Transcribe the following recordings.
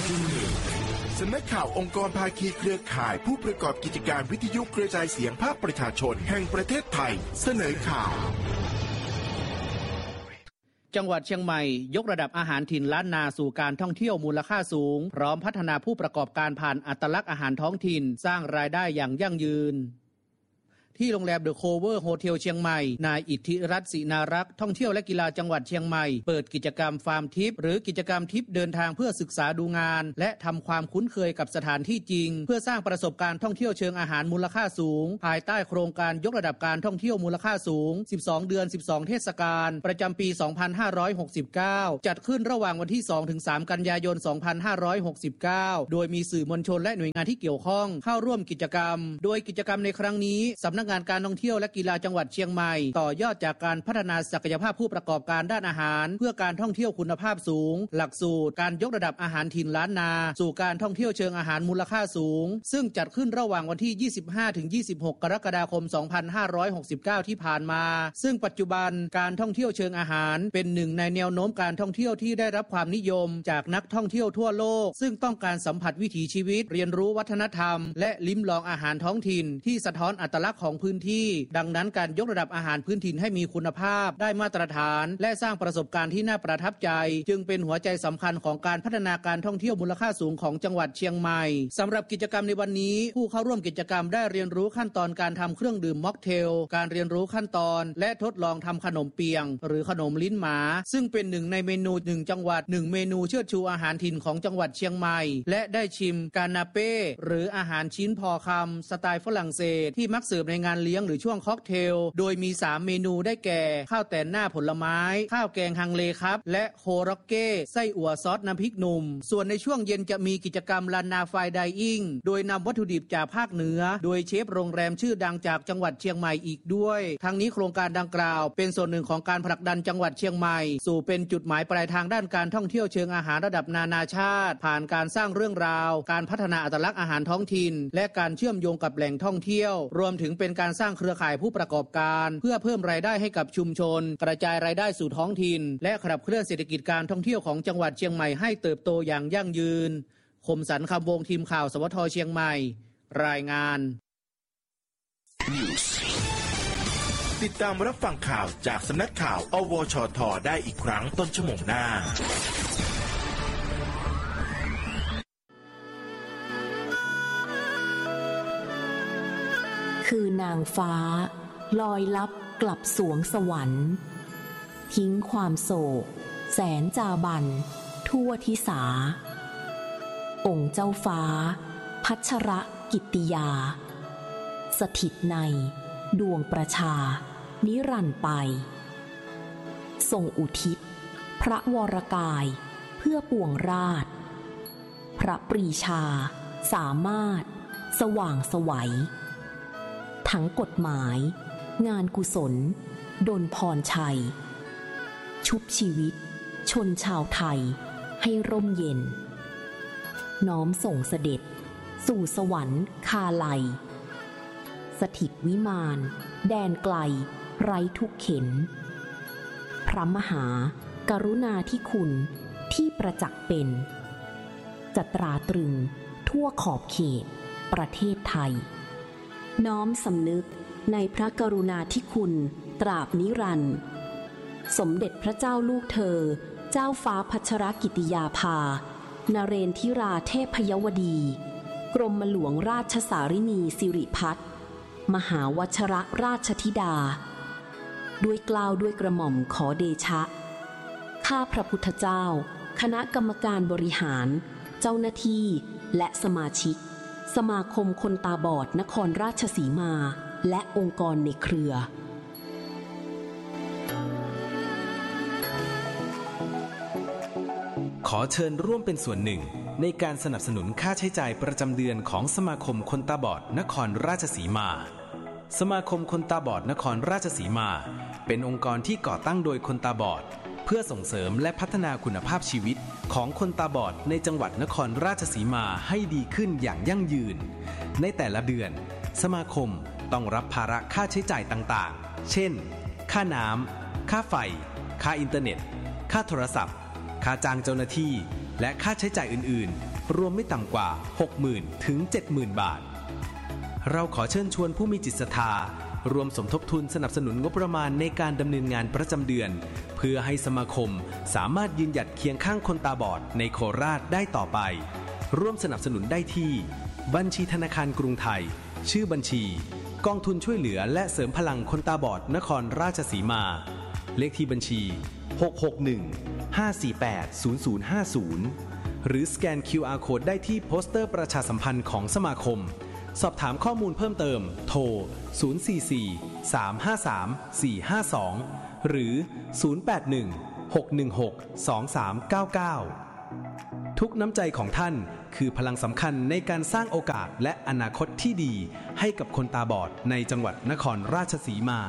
สำนักข่าวองค์กรภาคีเครือข่ายผู้ประกอบกิจการวิทยุกระจายเสียงภาคประชาชนแห่งประเทศไทยเสนอข่าวจังหวัดเชียงใหม่ยกระดับอาหารถิ่นล้านนาสู่การท่องเที่ยวมูลค่าสูงพร้อมพัฒนาผู้ประกอบการผ่านอัตลักษณ์อาหารท้องถิ่นสร้างรายได้อย่างยั่งยืนที่โรงแรมเดอะโคเวอร์โฮเทลเชียงใหม่นายอิทธิรัตน์ศรีนารักษ์ท่องเที่ยวและกีฬาจังหวัดเชียงใหม่เปิดกิจกรรมฟาร์มทิปหรือกิจกรรมทิปเดินทางเพื่อศึกษาดูงานและทำความคุ้นเคยกับสถานที่จริงเพื่อสร้างประสบการณ์ท่องเที่ยวเชิงอาหารมูลค่าสูงภายใต้โครงการยกระดับการท่องเที่ยวมูลค่าสูง12เดือน12เทศกาลประจำปี2569จัดขึ้นระหว่างวันที่ 2-3 กันยายน2569โดยมีสื่อมวลชนและหน่วยงานที่เกี่ยวข้องเข้าร่วมกิจกรรมโดยกิจกรรมในครั้งนี้สำนักงานการท่องเที่ยวและกีฬาจังหวัดเชียงใหม่ต่อยอดจากการพัฒนาศักยภาพผู้ประกอบการด้านอาหารเพื่อการท่องเที่ยวคุณภาพสูงหลักสูตรการยกระดับอาหารถิ่นล้านนาสู่การท่องเที่ยวเชิงอาหารมูลค่าสูงซึ่งจัดขึ้นระหว่างวันที่ 25-26 กรกฎาคม 2569 ที่ผ่านมาซึ่งปัจจุบันการท่องเที่ยวเชิงอาหารเป็นหนึ่งในแนวโน้มการท่องเที่ยวที่ได้รับความนิยมจากนักท่องเที่ยวทั่วโลกซึ่งต้องการสัมผัสวิถีชีวิตเรียนรู้วัฒนธรรมและลิ้มลองอาหารท้องถิ่นที่สะท้อนอัตลักษณ์ของพื้นที่ดังนั้นการยกระดับอาหารพื้นถิ่นให้มีคุณภาพได้มาตรฐานและสร้างประสบการณ์ที่น่าประทับใจจึงเป็นหัวใจสำคัญของการพัฒนาการท่องเที่ยวมูลค่าสูงของจังหวัดเชียงใหม่สำหรับกิจกรรมในวันนี้ผู้เข้าร่วมกิจกรรมได้เรียนรู้ขั้นตอนการทำเครื่องดื่มม็อกเทลการเรียนรู้ขั้นตอนและทดลองทำขนมเปียงหรือขนมลิ้นหมาซึ่งเป็นหนึ่งในเมนู1จังหวัด1เมนูเชิดชูอาหารถิ่นของจังหวัดเชียงใหม่และได้ชิมกานาเป้หรืออาหารชิ้นพอคำสไตล์ฝรั่งเศสที่มักเสิร์ฟในงานเลี้ยงหรือช่วงค็อกเทลโดยมี3เมนูได้แก่ข้าวแต่นหน้าผลไม้ข้าวแกงฮังเลครับและโคร็อกเก้ไส้อั่วซอสน้ำพริกหนุ่มส่วนในช่วงเย็นจะมีกิจกรรมลานนาไฟไดอิ่งโดยนำวัตถุดิบจากภาคเหนือโดยเชฟโรงแรมชื่อดังจากจังหวัดเชียงใหม่อีกด้วยทั้งนี้โครงการดังกล่าวเป็นส่วนหนึ่งของการผลักดันจังหวัดเชียงใหม่สู่เป็นจุดหมายปลายทางด้านการท่องเที่ยวเชิงอาหารระดับนานาชาติผ่านการสร้างเรื่องราวการพัฒนาอัตลักษณ์อาหารท้องถิ่นและการเชื่อมโยงกับแหล่งท่องเที่ยวรวมถึงเป็นการสร้างเครือข่ายผู้ประกอบการเพื่อเพิ่มรายได้ให้กับชุมชนกระจายรายได้สู่ท้องถิ่นและขับเคลื่อนเศรษฐกิจการท่องเที่ยวของจังหวัดเชียงใหม่ให้เติบโตอย่างยั่งยืนคมสันต์คำวงทีมข่าวสวทเชียงใหม่รายงานติดตามรับฟังข่าวจากสำนักข่าวอวชทได้อีกครั้งต้นชั่วโมงหน้าคือนางฟ้าลอยลับกลับสวงสวรรค์ทิ้งความโศกแสนจาบันทั่วทิสาองค์เจ้าฟ้าพัชรกิตติยาสถิตในดวงประชานิรันดร์ไปทรงอุทิศพระวรกายเพื่อปวงราชพระปรีชาสามารถสว่างไสวทั้งกฎหมายงานกุศลดลพรชัยชุบชีวิตชนชาวไทยให้ร่มเย็นน้อมส่งเสด็จสู่สวรรค์คาไลสถิตวิมานแดนไกลไร้ทุกเข็ญพระมหากรุณาธิคุณที่ประจักษ์เป็นจะตราตรึงทั่วขอบเขตประเทศไทยน้อมสำนึกในพระกรุณาธิคุณตราบนิรันดร์สมเด็จพระเจ้าลูกเธอเจ้าฟ้าพัชรกิติยาภานเรนทิราเทพยวดีกรมหลวงราชสารินีสิริพัฒน์มหาวชรราชธิดาด้วยเกล้าด้วยกระหม่อมขอเดชะข้าพระพุทธเจ้าคณะกรรมการบริหารเจ้าหน้าที่และสมาชิกสมาคมคนตาบอดนครราชสีมาและองค์กรในเครือขอเชิญร่วมเป็นส่วนหนึ่งในการสนับสนุนค่าใช้จ่ายประจำเดือนของสมาคมคนตาบอดนครราชสีมาสมาคมคนตาบอดนครราชสีมาเป็นองค์กรที่ก่อตั้งโดยคนตาบอดเพื่อส่งเสริมและพัฒนาคุณภาพชีวิตของคนตาบอดในจังหวัดนครราชสีมาให้ดีขึ้นอย่างยั่งยืนในแต่ละเดือนสมาคมต้องรับภาระค่าใช้จ่ายต่างๆเช่นค่าน้ำค่าไฟค่าอินเทอร์เน็ตค่าโทรศัพท์ค่าจ้างเจ้าหน้าที่และค่าใช้จ่ายอื่นๆรวมไม่ต่ำกว่า 60,000 ถึง 70,000 บาทเราขอเชิญชวนผู้มีจิตศรัทธารวมสมทบทุนสนับสนุนงบประมาณในการดำเนินงานประจำเดือนเพื่อให้สมาคมสามารถยืนหยัดเคียงข้างคนตาบอดในโคราชได้ต่อไปร่วมสนับสนุนได้ที่บัญชีธนาคารกรุงไทยชื่อบัญชีกองทุนช่วยเหลือและเสริมพลังคนตาบอดนครราชสีมาเลขที่บัญชี661-548-0050หรือสแกน QR Code ได้ที่โปสเตอร์ประชาสัมพันธ์ของสมาคมสอบถามข้อมูลเพิ่มเติมโทร044-353-452หรือ081-616-2399ทุกน้ำใจของท่านคือพลังสำคัญในการสร้างโอกาสและอนาคตที่ดีให้กับคนตาบอดในจังหวัดนครราชสีมา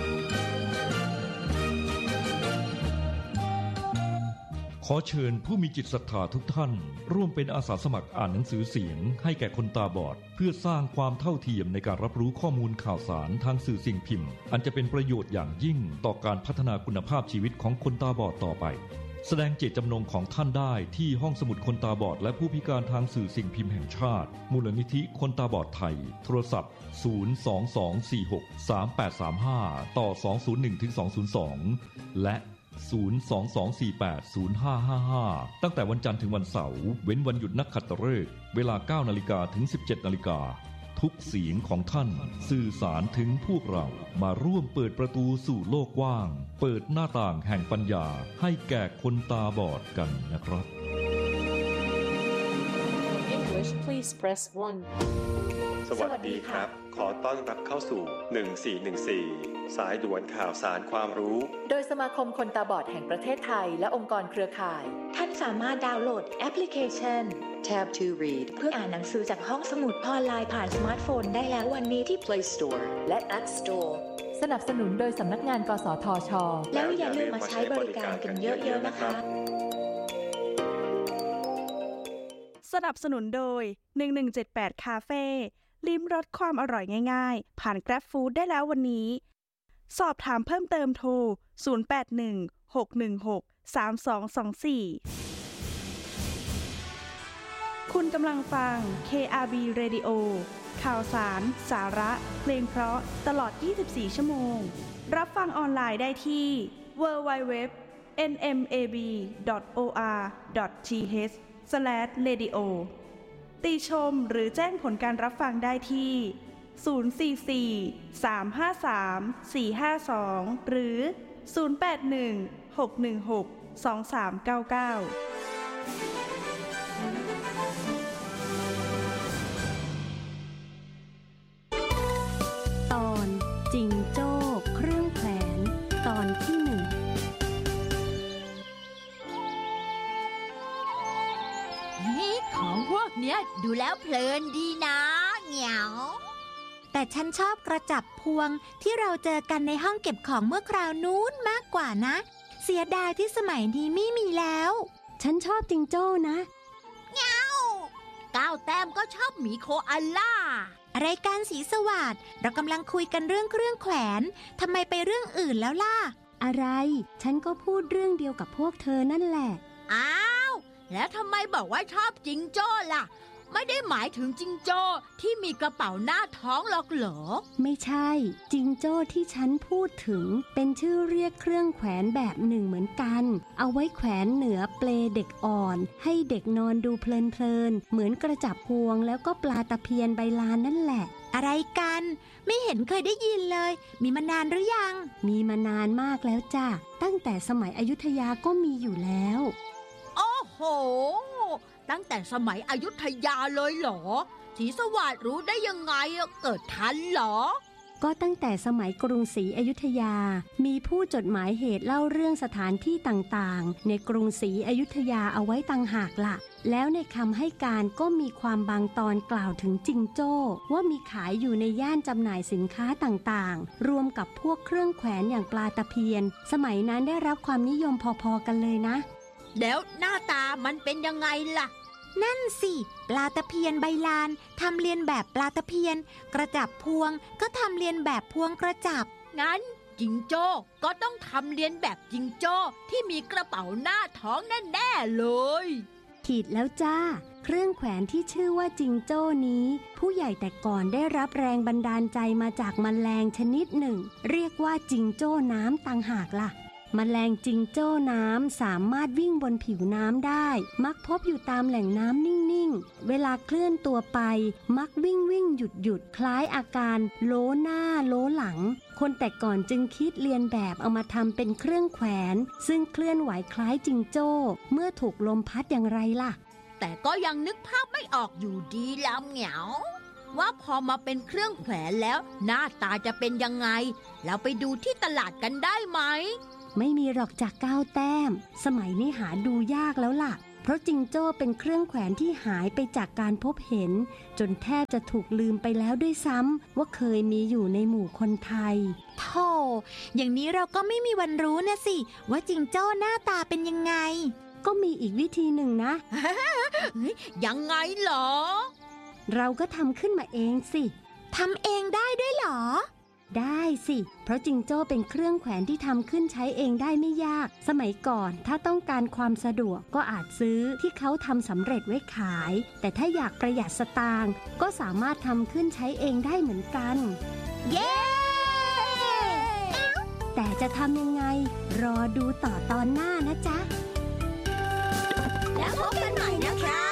ขอเชิญผู้มีจิตศรัทธาทุกท่านร่วมเป็นอาสาสมัครอ่านหนังสือเสียงให้แก่คนตาบอดเพื่อสร้างความเท่าเทียมในการรับรู้ข้อมูลข่าวสารทางสื่อสิ่งพิมพ์อันจะเป็นประโยชน์อย่างยิ่งต่อการพัฒนาคุณภาพชีวิตของคนตาบอดต่อไปแสดงเจตจำนงของท่านได้ที่ห้องสมุดคนตาบอดและผู้พิการทางสื่อสิ่งพิมพ์แห่งชาติมูลนิธิคนตาบอดไทยโทรศัพท์022463835ต่อ201-202และ022480555ตั้งแต่วันจันทร์ถึงวันเสาร์เว้นวันหยุดนักขัตฤกษ์เวลา 9:00 นถึง 17:00 นทุกเสียงของท่านสื่อสารถึงพวกเรามาร่วมเปิดประตูสู่โลกกว้างเปิดหน้าต่างแห่งปัญญาให้แก่คนตาบอดกันนะครับ English please press 1 สวัสดีครับขอต้อนรับเข้าสู่1414สายด่วนข่าวสารความรู้โดยสมาคมคนตาบอดแห่งประเทศไทยและองค์กรเครือข่ายท่านสามารถดาวน์โหลดแอปพลิเคชัน Tab to Read เพื่ออ่านหนังสือจากห้องสมุดออนไลน์ผ่านสมาร์ทโฟนได้แล้ววันนี้ที่ Play Store และ App Store สนับสนุนโดยสำนักงานกสทช. แล้วอย่าลืมมาใช้บริการกันเยอะๆนะคะสนับสนุนโดย1178คาเฟ่ลิ้มรสความอร่อยง่ายๆผ่าน Grab Food ได้แล้ววันนี้สอบถามเพิ่มเติมโทร0816163224คุณกำลังฟัง KRB Radio ข่าวสารสาระเพลงเพราะตลอด24ชั่วโมงรับฟังออนไลน์ได้ที่ www.nmab.or.th/radio ติชมหรือแจ้งผลการรับฟังได้ที่044-353-452หรือ081-616-2399 ตอนจิงโจ้เครื่องแขวนตอนที่1 ของพวกเนี้ยดูแล้วเพลินดีนะเหงียวแต่ฉันชอบกระจับพวงที่เราเจอกันในห้องเก็บของเมื่อคราวนู้นมากกว่านะเสียดายที่สมัยนี้ไม่มีแล้วฉันชอบจิงโจ้นะเหงียวก้าวแต้มก็ชอบหมีโคอาล่าอะไรกันสีสวัสดิ์เรากำลังคุยกันเรื่องเครื่องแขวนทำไมไปเรื่องอื่นแล้วล่ะอะไรฉันก็พูดเรื่องเดียวกับพวกเธอนั่นแหละอ้าวแล้วทำไมบอกว่าชอบจิงโจ้ล่ะไม่ได้หมายถึงจิงโจ้ที่มีกระเป๋าหน้าท้องหรอกเหรอไม่ใช่จิงโจ้ที่ฉันพูดถึงเป็นชื่อเรียกเครื่องแขวนแบบหนึ่งเหมือนกันเอาไว้แขวนเหนือเปลเด็กอ่อนให้เด็กนอนดูเพลินๆเหมือนกระจับพวงแล้วก็ปลาตะเพียนใบลานนั่นแหละอะไรกันไม่เห็นเคยได้ยินเลยมีมานานหรือยังมีมานานมากแล้วจ้ะตั้งแต่สมัยอยุธยาก็มีอยู่แล้วโอ้โหตั้งแต่สมัยอยุธยาเลยเหรอศรีสวัสดิ์รู้ได้ยังไงเกิดทันเหรอก็ตั้งแต่สมัยกรุงศรีอยุธยามีผู้จดหมายเหตุเล่าเรื่องสถานที่ต่างๆในกรุงศรีอยุธยาเอาไว้ต่างหากล่ะแล้วในคำให้การก็มีความบางตอนกล่าวถึงจิงโจ้ว่ามีขายอยู่ในย่านจำหน่ายสินค้าต่างๆรวมกับพวกเครื่องแขวนอย่างปลาตะเพียนสมัยนั้นได้รับความนิยมพอๆกันเลยนะแล้วหน้าตามันเป็นยังไงล่ะนั่นสิปลาตะเพียนใบลานทำเลียนแบบปลาตะเพียนกระจับพวงก็ทำเลียนแบบพวงกระจับงั้นจิงโจ้ก็ต้องทำเลียนแบบจิงโจ้ที่มีกระเป๋าหน้าท้องแน่ๆเลยขีดแล้วจ้าเครื่องแขวนที่ชื่อว่าจิงโจ้นี้ผู้ใหญ่แต่ก่อนได้รับแรงบันดาลใจมาจากแมลงชนิดหนึ่งเรียกว่าจิงโจ้น้ำต่างหากล่ะแมลงจิงโจ้น้ำสามารถวิ่งบนผิวน้ำได้มักพบอยู่ตามแหล่งน้ำนิ่งๆเวลาเคลื่อนตัวไปมักวิ่งหยุดคล้ายอาการโล้หน้าโล้หลังคนแต่ก่อนจึงคิดเลียนแบบเอามาทำเป็นเครื่องแขวนซึ่งเคลื่อนไหวคล้ายจิงโจ้เมื่อถูกลมพัดอย่างไรล่ะแต่ก็ยังนึกภาพไม่ออกอยู่ดีแล้วเหงียวว่าพอมาเป็นเครื่องแขวนแล้วหน้าตาจะเป็นยังไงแล้วไปดูที่ตลาดกันได้ไหมไม่มีหรอกจาก9 แต้มสมัยนี้หาดูยากแล้วล่ะเพราะจิงโจ้เป็นเครื่องแขวนที่หายไปจากการพบเห็นจนแทบจะถูกลืมไปแล้วด้วยซ้ำว่าเคยมีอยู่ในหมู่คนไทยโธ่อย่างนี้เราก็ไม่มีวันรู้นะสิว่าจิงโจ้หน้าตาเป็นยังไงก็มีอีกวิธีหนึ่งนะยังไงเหรอเราก็ทำขึ้นมาเองสิทำเองได้ด้วยเหรอได้สิเพราะจิงโจ้เป็นเครื่องแขวนที่ทำขึ้นใช้เองได้ไม่ยากสมัยก่อนถ้าต้องการความสะดวกก็อาจซื้อที่เขาทำสำเร็จไว้ขายแต่ถ้าอยากประหยัดสตางค์ก็สามารถทำขึ้นใช้เองได้เหมือนกันเย้แต่จะทำยังไงรอดูต่อตอนหน้านะจ๊ะแล้วพบกันใหม่นะคะ